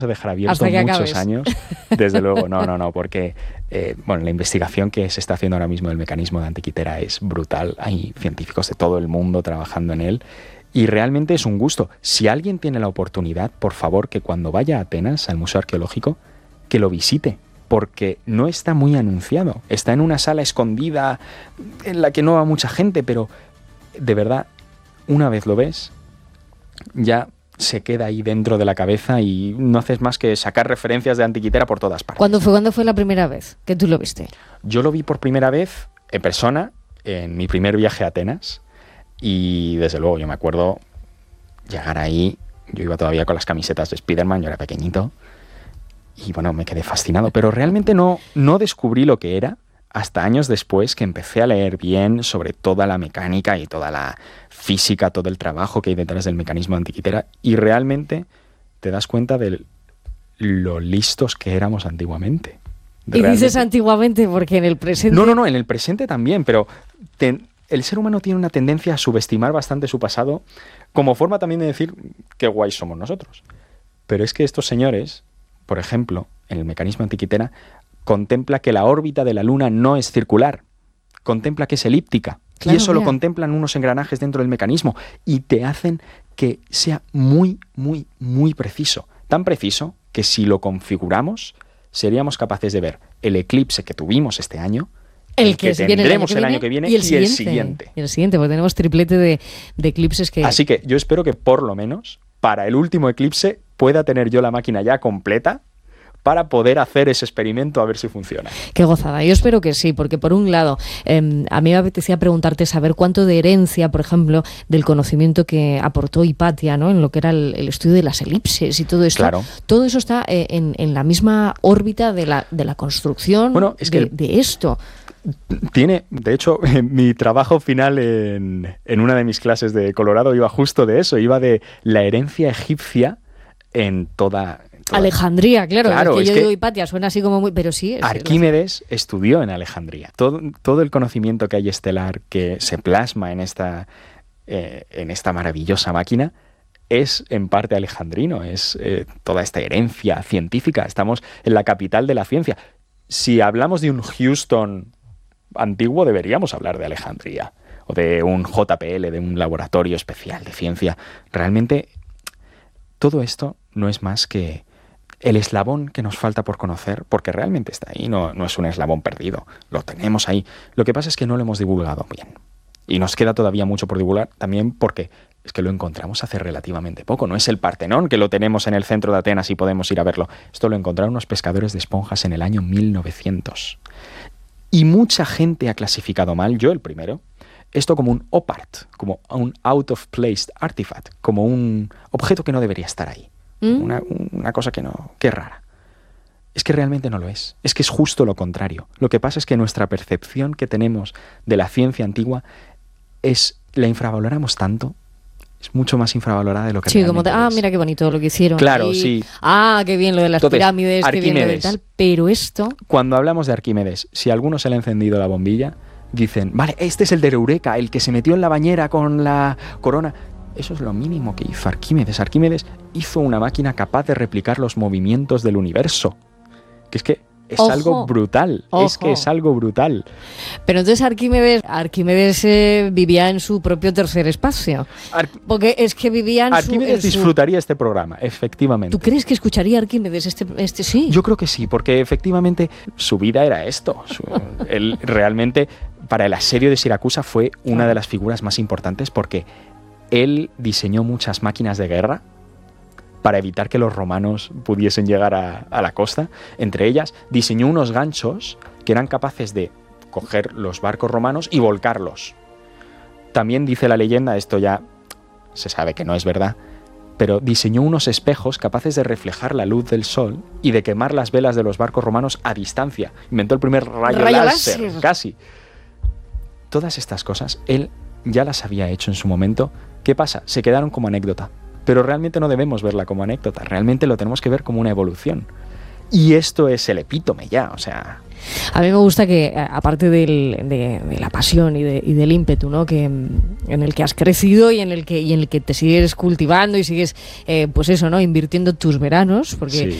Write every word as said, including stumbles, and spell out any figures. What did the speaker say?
a dejar abierto muchos acabes. años. Desde luego, no, no, no, porque eh, bueno, la investigación que se está haciendo ahora mismo del mecanismo de Antiquitera es brutal. Hay científicos de todo el mundo trabajando en él y realmente es un gusto. Si alguien tiene la oportunidad, por favor, que cuando vaya a Atenas, al Museo Arqueológico, que lo visite, porque no está muy anunciado. Está en una sala escondida en la que no va mucha gente, pero de verdad, una vez lo ves, ya se queda ahí dentro de la cabeza y no haces más que sacar referencias de Antiquitera por todas partes. ¿Cuándo fue, ¿Cuándo fue la primera vez que tú lo viste? Yo lo vi por primera vez en persona, en mi primer viaje a Atenas, y desde luego yo me acuerdo llegar ahí, yo iba todavía con las camisetas de Spiderman, yo era pequeñito, y bueno, me quedé fascinado, pero realmente no, no descubrí lo que era hasta años después, que empecé a leer bien sobre toda la mecánica y toda la física, todo el trabajo que hay detrás del mecanismo de Antiquitera, y realmente te das cuenta de lo listos que éramos antiguamente. Y Realmente. dices antiguamente porque en el presente... No, no, no, en el presente también, pero te, el ser humano tiene una tendencia a subestimar bastante su pasado, como forma también de decir qué guay somos nosotros. Pero es que estos señores, por ejemplo, en el mecanismo de Antiquitera, contempla que la órbita de la Luna no es circular, contempla que es elíptica. Claro, y eso mira. lo contemplan unos engranajes dentro del mecanismo y te hacen que sea muy, muy, muy preciso. Tan preciso que si lo configuramos, seríamos capaces de ver el eclipse que tuvimos este año, El, el que, que viene tendremos el año que viene y el, y el siguiente, siguiente. Y el siguiente, porque tenemos triplete de, de eclipses que... Así que yo espero que por lo menos para el último eclipse pueda tener yo la máquina ya completa para poder hacer ese experimento a ver si funciona. Qué gozada. Yo espero que sí, porque por un lado, eh, a mí me apetecía preguntarte saber cuánto de herencia, por ejemplo, del conocimiento que aportó Hipatia, ¿no?, en lo que era el, el estudio de las elipses y todo esto. Claro. Todo eso está eh, en, en la misma órbita de la, de la construcción Bueno, es que de, el- de esto. Tiene, de hecho, mi trabajo final en, en una de mis clases de Colorado iba justo de eso, iba de la herencia egipcia en toda... en toda- Alejandría, claro, Claro, es que es yo que digo Hipatia, suena así como muy... Pero sí, es Arquímedes estudió en Alejandría. Todo, todo el conocimiento que hay estelar que se plasma en esta, eh, en esta maravillosa máquina es en parte alejandrino, es eh, toda esta herencia científica. Estamos en la capital de la ciencia. Si hablamos de un Houston antiguo, deberíamos hablar de Alejandría o de un J P L, de un laboratorio especial de ciencia. Realmente todo esto no es más que el eslabón que nos falta por conocer, porque realmente está ahí, no, no es un eslabón perdido, lo tenemos ahí. Lo que pasa es que no lo hemos divulgado bien. Y nos queda todavía mucho por divulgar, también porque es que lo encontramos hace relativamente poco. No es el Partenón, que lo tenemos en el centro de Atenas y podemos ir a verlo. Esto lo encontraron unos pescadores de esponjas en el año mil novecientos. Y mucha gente ha clasificado mal, yo el primero, esto como un O P A R T, como un out of place artifact, como un objeto que no debería estar ahí. ¿Mm? Una, una cosa que no, que es rara. Es que realmente no lo es. Es que es justo lo contrario. Lo que pasa es que nuestra percepción que tenemos de la ciencia antigua es, la infravaloramos tanto, es mucho más infravalorada de lo que Sí, como, realmente de, ah, es. mira qué bonito lo que hicieron. Claro, ahí. sí. Ah, qué bien lo de las Entonces, pirámides, qué bien lo de Arquímedes. tal. Pero esto, Cuando hablamos de Arquímedes, si a alguno se le ha encendido la bombilla, dicen, vale, este es el de Eureka, el que se metió en la bañera con la corona. Eso es lo mínimo que hizo Arquímedes. Arquímedes hizo una máquina capaz de replicar los movimientos del universo. Que es que es Ojo. algo brutal. Ojo. Es que es algo brutal. pero entonces Arquímedes, Arquímedes eh, vivía en su propio tercer espacio. Ar- Porque es que vivía en su... Arquímedes en su- disfrutaría este programa, efectivamente. ¿Tú crees que escucharía Arquímedes este, este sí? Yo creo que sí, porque efectivamente su vida era esto. Su- él realmente, para el asedio de Siracusa, fue una de las figuras más importantes porque él diseñó muchas máquinas de guerra para evitar que los romanos pudiesen llegar a, a la costa. Entre ellas, diseñó unos ganchos que eran capaces de coger los barcos romanos y volcarlos. También dice la leyenda, esto ya se sabe que no es verdad, pero diseñó unos espejos capaces de reflejar la luz del sol y de quemar las velas de los barcos romanos a distancia. Inventó el primer rayo, Rayo láser, láser. casi. Todas estas cosas, él ya las había hecho en su momento. ¿Qué pasa? Se quedaron como anécdota. Pero realmente no debemos verla como anécdota. Realmente lo tenemos que ver como una evolución. Y esto es el epítome ya, o sea... A mí me gusta que, aparte del, de, de la pasión y, de, y del ímpetu, ¿no? Que, en el que has crecido y en el que, y en el que te sigues cultivando y sigues, eh, pues eso, ¿no? Invirtiendo tus veranos, porque sí.